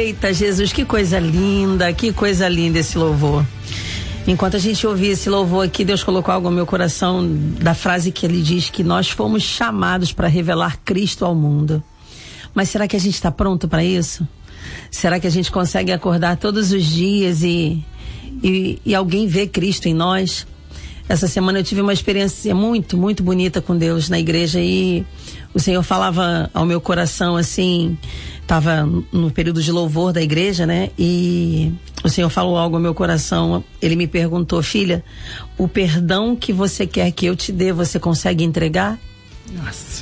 Eita, Jesus, que coisa linda esse louvor. Enquanto a gente ouvia esse louvor aqui, Deus colocou algo no meu coração da frase que ele diz que nós fomos chamados para revelar Cristo ao mundo. Mas será que a gente está pronto para isso? Será que a gente consegue acordar todos os dias e alguém vê Cristo em nós? Essa semana eu tive uma experiência muito, muito bonita com Deus na igreja e o Senhor falava ao meu coração assim, estava no período de louvor da igreja, né? E o Senhor falou algo ao meu coração, ele me perguntou: filha, o perdão que você quer que eu te dê, você consegue entregar? Nossa.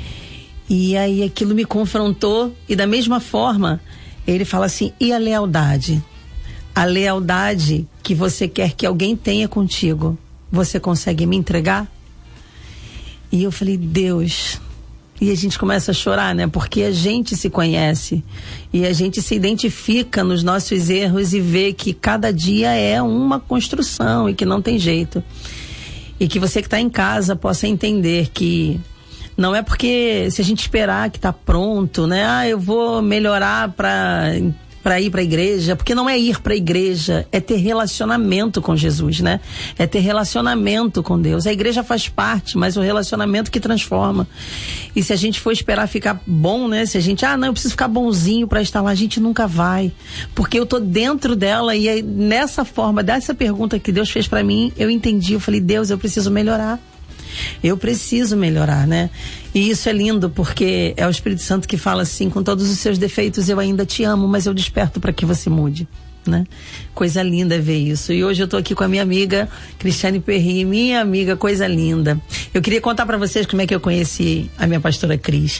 E aí aquilo me confrontou e da mesma forma, ele fala assim, e a lealdade? A lealdade que você quer que alguém tenha contigo, você consegue me entregar? E eu falei, Deus... E a gente começa a chorar, né? Porque a gente se conhece e a gente se identifica nos nossos erros e vê que cada dia é uma construção e que não tem jeito. E que você que está em casa possa entender que não é porque se a gente esperar que está pronto, né? Ah, eu vou melhorar para ir para a igreja, porque não é ir para a igreja, é ter relacionamento com Jesus, né? É ter relacionamento com Deus. A igreja faz parte, mas o relacionamento que transforma. E se a gente for esperar ficar bom, né? Se a gente, não, eu preciso ficar bonzinho para estar lá, a gente nunca vai. Porque eu tô dentro dela e aí, nessa forma, dessa pergunta que Deus fez para mim, eu entendi, eu falei, Deus, eu preciso melhorar. Eu preciso melhorar, né? E isso é lindo porque é o Espírito Santo que fala assim, com todos os seus defeitos eu ainda te amo, mas eu desperto para que você mude, né? Coisa linda ver isso. E hoje eu tô aqui com a minha amiga Cristiane Perry, minha amiga, coisa linda. Eu queria contar para vocês como é que eu conheci a minha pastora Cris.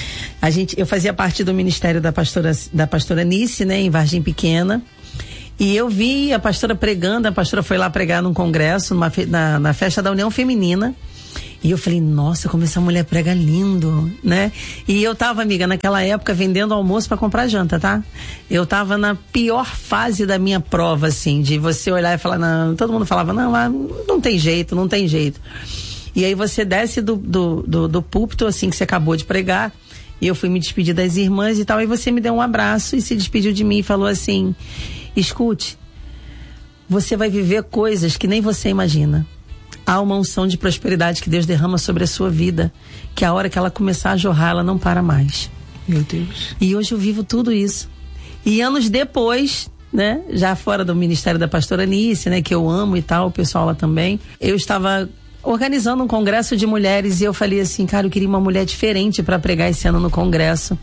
Eu fazia parte do ministério da pastora Nice, né, em Vargem Pequena. E eu vi a pastora pregando, a pastora foi lá pregar num congresso, na festa da União Feminina. E eu falei, nossa, como essa mulher prega lindo, né? E eu tava, amiga, naquela época vendendo almoço para comprar janta, tá? Eu tava na pior fase da minha prova, assim, de você olhar e falar, não, todo mundo falava, não tem jeito, não tem jeito. E aí você desce do púlpito, assim, que você acabou de pregar, e eu fui me despedir das irmãs e tal, e você me deu um abraço e se despediu de mim e falou assim, escute, você vai viver coisas que nem você imagina. Há uma unção de prosperidade que Deus derrama sobre a sua vida, que a hora que ela começar a jorrar, ela não para mais. Meu Deus. E hoje eu vivo tudo isso. E anos depois, né, já fora do ministério da pastora Nice, né, que eu amo e tal, o pessoal lá também, eu estava organizando um congresso de mulheres e eu falei assim, cara, eu queria uma mulher diferente para pregar esse ano no congresso.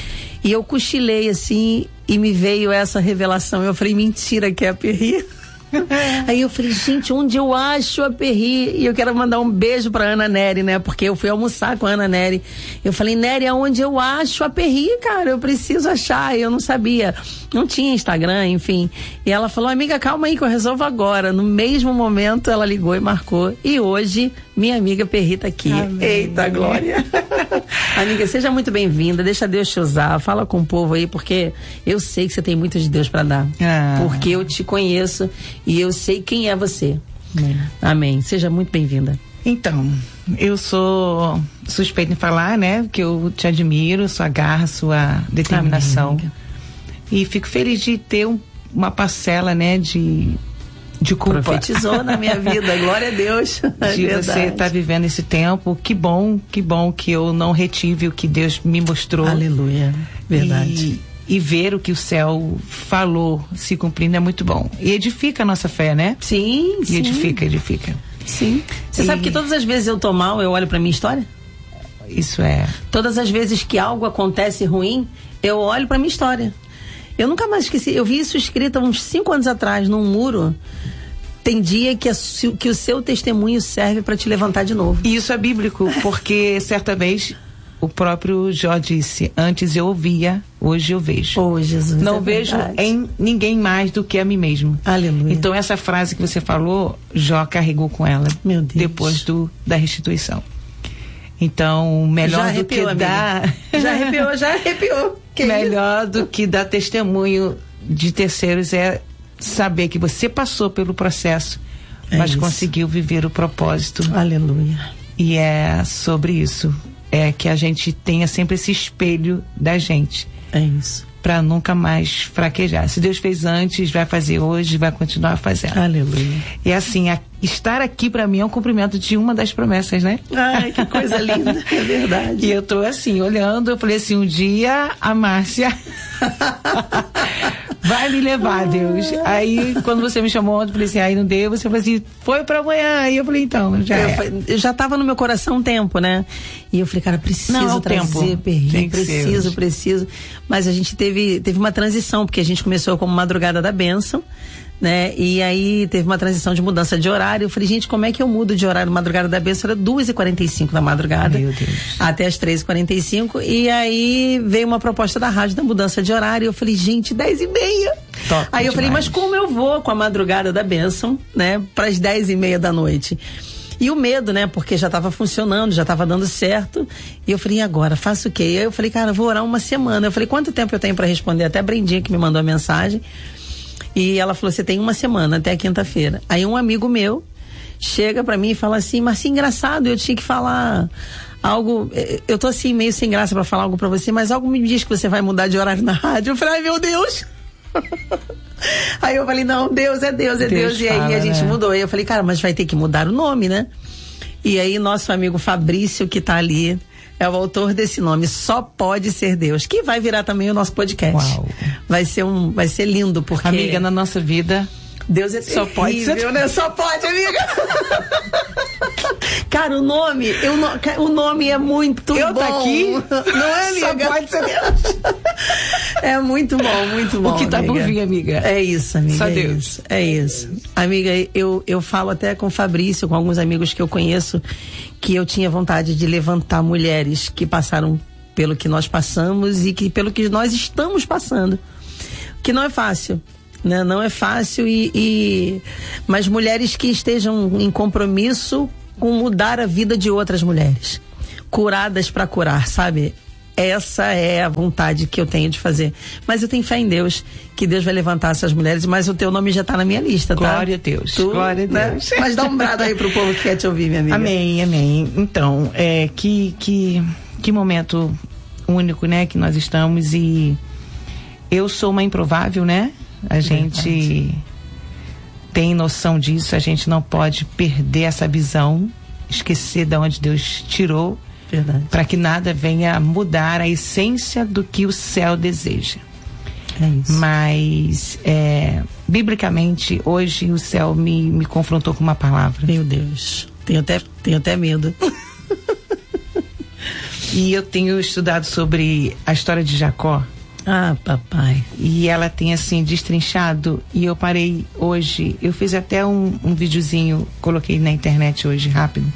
E eu cochilei assim e me veio essa revelação. Eu falei, mentira que é a Perry. Aí eu falei, gente, onde eu acho a Perry? E eu quero mandar um beijo pra Ana Nery, né? Porque eu fui almoçar com a Ana Nery. Eu falei, Nery, aonde eu acho a Perry, cara? Eu preciso achar. Eu não sabia. Não tinha Instagram, enfim. E ela falou, amiga, calma aí que eu resolvo agora. No mesmo momento, ela ligou e marcou. E hoje, minha amiga Perry tá aqui. Amém. Eita, glória. Amiga, seja muito bem-vinda. Deixa Deus te usar. Fala com o povo aí, porque eu sei que você tem muito de Deus pra dar. Porque eu te conheço e eu sei quem é você. Amém. Seja muito bem-vinda. Então, eu sou suspeita em falar, né? Que eu te admiro, sua garra, sua determinação. Amém, e fico feliz de ter uma parcela, né? De culpa. Profetizou na minha vida, glória a Deus. De você estar vivendo esse tempo. Que bom que eu não retive o que Deus me mostrou. Aleluia, verdade. E ver o que o céu falou se cumprindo é muito bom. E edifica a nossa fé, né? Sim, sim. Edifica. Sim. Você sabe que todas as vezes eu tô mal, eu olho pra minha história? Isso é. Todas as vezes que algo acontece ruim, eu olho pra minha história. Eu nunca mais esqueci. Eu vi isso escrito uns 5 anos atrás, num muro. Tem dia que o seu testemunho serve para te levantar de novo. E isso é bíblico, porque certa vez o próprio Jó disse, antes eu ouvia, hoje eu vejo. Oh, Jesus, não vejo em ninguém mais do que a mim mesmo. Aleluia. Então essa frase que você falou, Jó carregou com ela. Meu Deus. Depois da restituição. Então, melhor já arrepiou, do que dar... Já arrepiou. Que melhor do que dar testemunho de terceiros é saber que você passou pelo processo, mas conseguiu viver o propósito. Aleluia. E é sobre isso. É que a gente tenha sempre esse espelho da gente. É isso. Para nunca mais fraquejar. Se Deus fez antes, vai fazer hoje, vai continuar fazendo. Aleluia. E assim, estar aqui para mim é um cumprimento de uma das promessas, né? Ai, que coisa linda, é verdade. E eu tô assim, olhando, eu falei assim, um dia a Márcia vai me levar, Deus. Aí, quando você me chamou ontem, eu falei assim, aí não deu, você falou assim, foi pra amanhã. Aí eu falei, então, já eu já tava no meu coração um tempo, né? E eu falei, cara, preciso trazer Perri, preciso. Mas a gente teve uma transição, porque a gente começou como Madrugada da Bênção, né? E aí teve uma transição de mudança de horário. Eu falei, gente, como é que eu mudo de horário? Madrugada da Bênção era 2h45 da madrugada. Meu Deus. Até as 3h45. E aí veio uma proposta da rádio da mudança de horário. Eu falei, gente, 10h30. Top aí eu demais. falei, mas como eu vou com a Madrugada da Bênção, né? Pras 10h30 da noite? E o medo, né? Porque já estava funcionando, já estava dando certo. E eu falei, e agora? Faço o quê? E aí eu falei, cara, vou orar uma semana. Eu falei, quanto tempo eu tenho para responder? Até a Brendinha que me mandou a mensagem. E ela falou, você tem uma semana, até a quinta-feira. Aí um amigo meu chega pra mim e fala assim, Marcinho, engraçado, eu tinha que falar algo, eu tô assim meio sem graça pra falar algo pra você, mas algo me diz que você vai mudar de horário na rádio. Eu falei, ai meu Deus. Aí eu falei, não, Deus é Deus. E aí a gente mudou. Aí eu falei, cara, mas vai ter que mudar o nome, né? E aí nosso amigo Fabrício, que tá ali, é o autor desse nome, Só Pode Ser Deus, que vai virar também o nosso podcast. Uau. Vai ser lindo, porque... Amiga, na nossa vida, Deus é só terrível, pode ser, né? Só pode, amiga. Cara, o nome é muito bom. Tô aqui, não é, amiga? Só pode ser Deus. É muito bom. O que tá amiga. por vir, amiga? É isso, amiga. Só Deus. É isso. Amiga, eu falo até com o Fabrício, com alguns amigos que eu conheço, que eu tinha vontade de levantar mulheres que passaram pelo que nós passamos e que pelo que nós estamos passando. Que não é fácil. Né? Não é fácil mas mulheres que estejam em compromisso com mudar a vida de outras mulheres, curadas para curar, sabe? Essa é a vontade que eu tenho de fazer, mas eu tenho fé em Deus, que Deus vai levantar essas mulheres, mas o teu nome já tá na minha lista, tá? Glória a Deus, glória a Deus, né? Mas dá um brado aí pro povo que quer te ouvir, minha amiga. Amém. Então, que momento único, né, que nós estamos, e eu sou uma improvável, né? A gente tem noção disso, a gente não pode perder essa visão, esquecer de onde Deus tirou, para que nada venha mudar a essência do que o céu deseja. É isso. Mas, biblicamente, hoje o céu me confrontou com uma palavra. Meu Deus, tenho até medo. E eu tenho estudado sobre a história de Jacó. Ah, papai. E ela tem assim destrinchado, e eu parei hoje, eu fiz até um videozinho, coloquei na internet hoje rápido,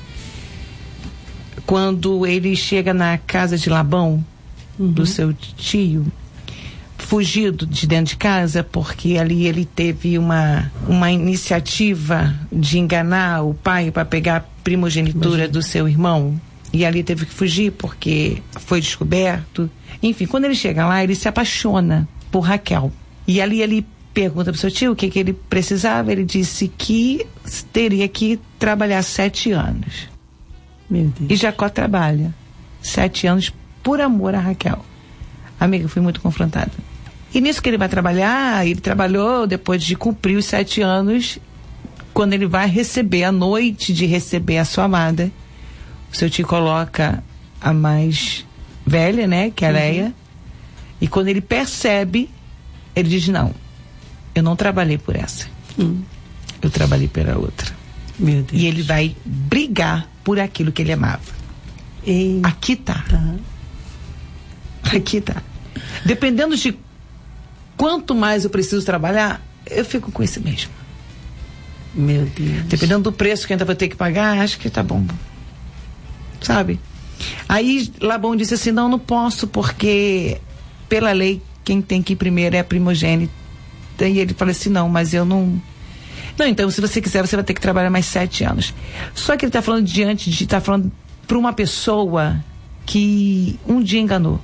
quando ele chega na casa de Labão, do seu tio, fugido de dentro de casa, porque ali ele teve uma iniciativa de enganar o pai para pegar a primogenitura do seu irmão. E ali teve que fugir porque foi descoberto. Enfim, quando ele chega lá, ele se apaixona por Raquel. E ali ele pergunta pro seu tio o que ele precisava. Ele disse que teria que trabalhar 7 anos. Meu Deus. E Jacó trabalha 7 anos por amor a Raquel. Amiga, fui muito confrontada. E nisso que ele vai trabalhar, ele trabalhou depois de cumprir os 7 anos. Quando ele vai receber, a noite de receber a sua amada, o seu tio coloca a mais velha, né, que é a Leia, e quando ele percebe, ele diz, não, eu não trabalhei por essa, eu trabalhei pela outra. Meu Deus. E ele vai brigar por aquilo que ele amava. Eita. Aqui tá. Aqui tá. Dependendo de quanto mais eu preciso trabalhar, eu fico com isso mesmo. Meu Deus. Dependendo do preço que ainda vou ter que pagar, acho que tá bom. Sabe? Aí Labão disse assim, não posso, porque pela lei quem tem que ir primeiro é a primogênita. E ele falou assim, não, mas eu não, então se você quiser você vai ter que trabalhar mais 7 anos. Só que ele tá falando tá falando para uma pessoa que um dia enganou.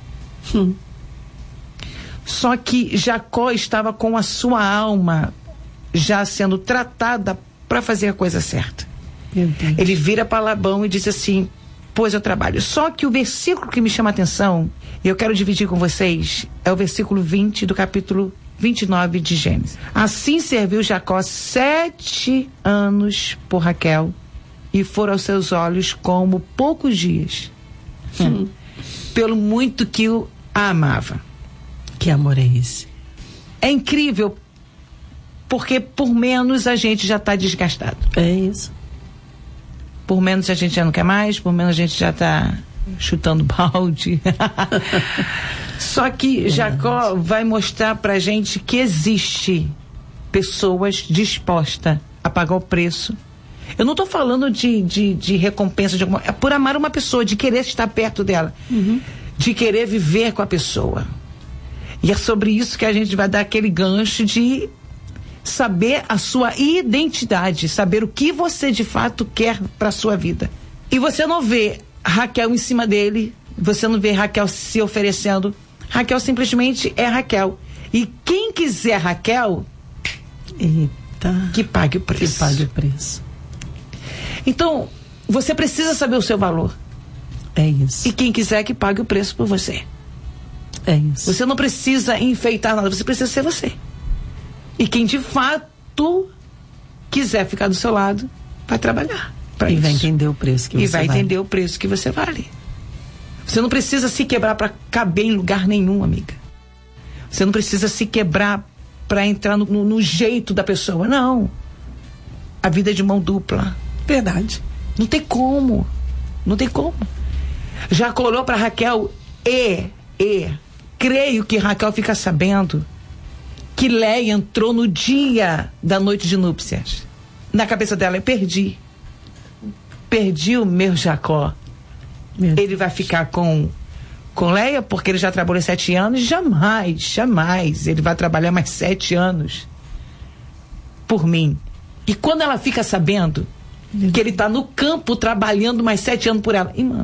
Só que Jacó estava com a sua alma já sendo tratada para fazer a coisa certa. Meu Deus. Ele vira para Labão e diz assim, pois eu trabalho. Só que o versículo que me chama a atenção, e eu quero dividir com vocês, é É o versículo 20 do capítulo 29 de Gênesis. Assim serviu Jacó 7 anos por Raquel, e foram aos seus olhos como poucos dias, pelo muito que a amava. Que amor é esse? É incrível, porque por menos a gente já está desgastado. É isso. Por menos a gente já não quer mais, por menos a gente já está chutando balde. Só que Jacó vai mostrar pra gente que existe pessoas dispostas a pagar o preço. Eu não estou falando de recompensa, é por amar uma pessoa, de querer estar perto dela, de querer viver com a pessoa. E é sobre isso que a gente vai dar aquele gancho de saber a sua identidade, saber o que você de fato quer para sua vida. E você não vê Raquel em cima dele, você não vê Raquel se oferecendo. Raquel simplesmente é Raquel. E quem quiser Raquel, eita, que pague o preço. Que pague o preço. Então, você precisa saber o seu valor. É isso. E quem quiser que pague o preço por você. É isso. Você não precisa enfeitar nada, você precisa ser você. E quem de fato quiser ficar do seu lado, vai trabalhar para isso. Vai entender o preço que você vale. E vai entender o preço que você vale. Você não precisa se quebrar para caber em lugar nenhum, amiga. Você não precisa se quebrar para entrar no jeito da pessoa. Não. A vida é de mão dupla. Verdade. Não tem como. Não tem como. Jacó olhou para Raquel creio que Raquel fica sabendo que Léia entrou no dia da noite de núpcias. Na cabeça dela, eu perdi o meu Jacó. Ele vai ficar com Léia porque ele já trabalhou 7 anos? Jamais ele vai trabalhar mais 7 anos por mim. E quando ela fica sabendo que ele está no campo trabalhando mais 7 anos por ela, irmão,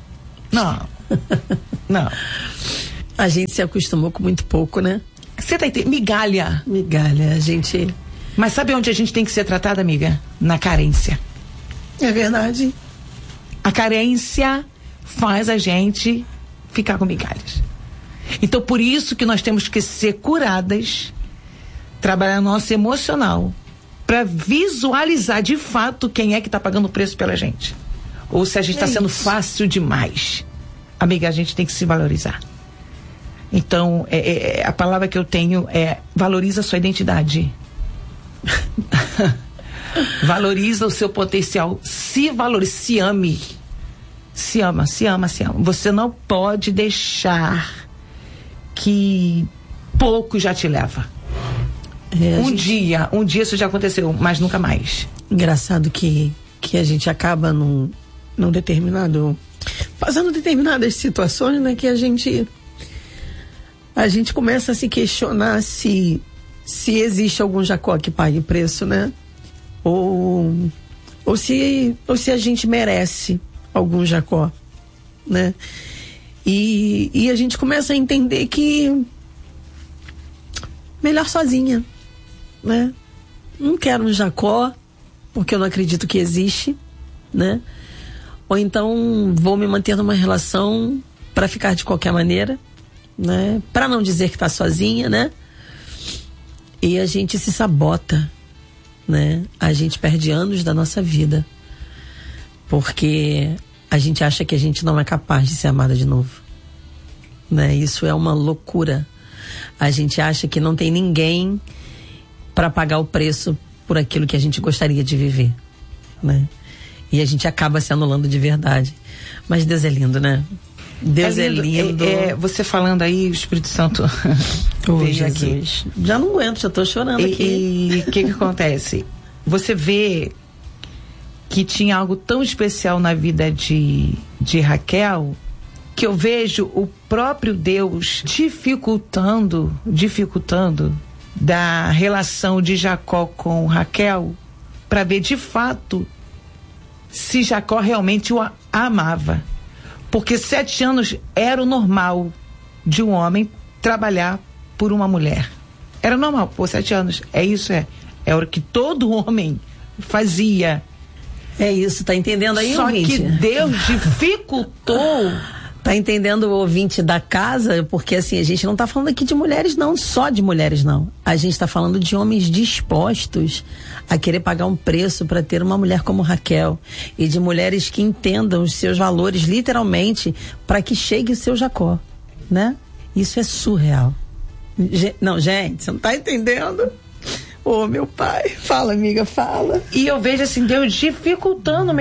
não. A gente se acostumou com muito pouco, né? Você tá entendendo? Migalha, a gente... Mas sabe onde a gente tem que ser tratada, amiga? Na carência. É verdade. A carência faz a gente ficar com migalhas. Então, por isso que nós temos que ser curadas, trabalhar nosso emocional, para visualizar de fato quem é que está pagando o preço pela gente. Ou se a gente está sendo fácil demais. Amiga, a gente tem que se valorizar. Então, a palavra que eu tenho é: valoriza a sua identidade. Valoriza o seu potencial. Se valorize, se ame. Se ama. Você não pode deixar que pouco já te leva. Um dia isso já aconteceu, mas nunca mais. Engraçado que a gente acaba num determinado... Passando determinadas situações, né? Que a gente começa a se questionar se existe algum Jacó que pague preço, né? Ou se a gente merece algum Jacó, né? E a gente começa a entender que melhor sozinha, né? Não quero um Jacó porque eu não acredito que existe, né? Ou então vou me manter numa relação para ficar de qualquer maneira, né? Para não dizer que tá sozinha, né? E a gente se sabota, né? A gente perde anos da nossa vida porque a gente acha que a gente não é capaz de ser amada de novo, né? Isso é uma loucura. A gente acha que não tem ninguém para pagar o preço por aquilo que a gente gostaria de viver, né? E a gente acaba se anulando de verdade. Mas Deus é lindo, né? Deus é lindo. Você falando aí, o Espírito Santo veio aqui. Já não aguento, já tô chorando aqui. E o que acontece? Você vê que tinha algo tão especial na vida de Raquel, que eu vejo o próprio Deus dificultando da relação de Jacó com Raquel, para ver de fato se Jacó realmente o amava. Porque 7 anos era o normal de um homem trabalhar por uma mulher. Era normal, por 7 anos. É o que todo homem fazia. É isso, tá entendendo aí, Só ouvinte? que Deus dificultou Tá entendendo o ouvinte da casa? Porque assim, a gente não tá falando aqui de mulheres não, só de mulheres não. A gente tá falando de homens dispostos a querer pagar um preço para ter uma mulher como Raquel. E de mulheres que entendam os seus valores literalmente para que chegue o seu Jacó, né? Isso é surreal. Não, gente, você não tá entendendo? Ô, meu pai, fala, amiga, fala. E eu vejo assim, Deus dificultando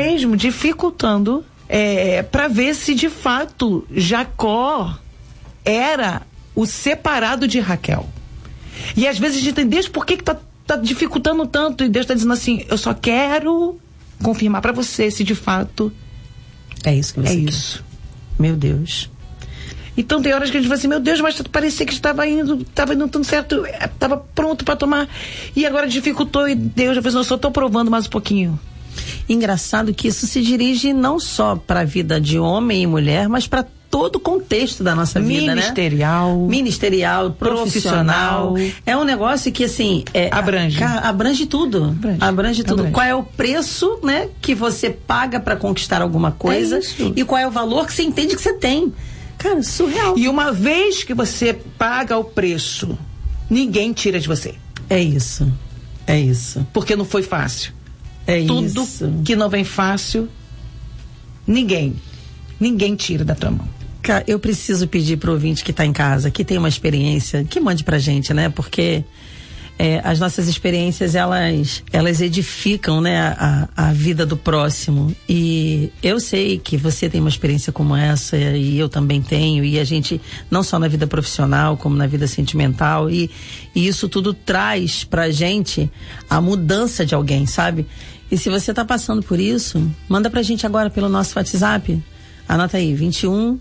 para ver se de fato Jacó era o separado de Raquel. E às vezes a gente tem, Deus, por que tá dificultando tanto? E Deus tá dizendo assim, eu só quero confirmar para você se de fato é isso que você quer. Isso. Meu Deus. Então tem horas que a gente fala assim, meu Deus, mas parecia que estava indo tudo certo, estava pronto para tomar, e agora dificultou, e Deus já fez, eu só estou provando mais um pouquinho. Engraçado que isso se dirige não só para a vida de homem e mulher, mas para todo o contexto da nossa vida, Ministerial, profissional. É um negócio que, assim... abrange tudo. Abrange tudo. Qual é o preço, né, que você paga para conquistar alguma coisa e qual é o valor que você entende que você tem. Cara, surreal. E uma vez que você paga o preço, ninguém tira de você. É isso. Porque não foi fácil. Tudo que não vem fácil, ninguém tira da tua mão. Cara, eu preciso pedir pro ouvinte que tá em casa, que tem uma experiência, que mande pra gente, né? Porque as nossas experiências, elas edificam, né, a vida do próximo. E eu sei que você tem uma experiência como essa, e eu também tenho, e a gente, não só na vida profissional, como na vida sentimental, e isso tudo traz pra gente a mudança de alguém, sabe? E se você tá passando por isso, manda pra gente agora pelo nosso WhatsApp. Anota aí, 21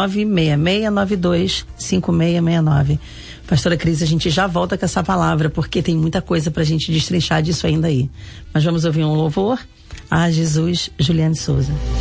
96692 5669. Pastora Cris, a gente já volta com essa palavra, porque tem muita coisa pra gente destrinchar disso ainda aí. Mas vamos ouvir um louvor a Jesus, Juliane Souza.